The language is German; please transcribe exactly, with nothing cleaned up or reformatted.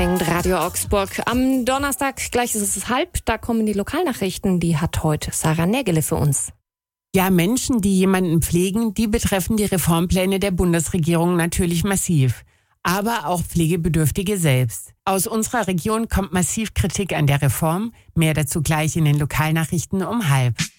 Radio Augsburg. Am Donnerstag, gleich ist es halb, da kommen die Lokalnachrichten. Die hat heute Sarah Nägele für uns. Ja, Menschen, die jemanden pflegen, die betreffen die Reformpläne der Bundesregierung natürlich massiv. Aber auch Pflegebedürftige selbst. Aus unserer Region kommt massiv Kritik an der Reform. Mehr dazu gleich in den Lokalnachrichten um halb.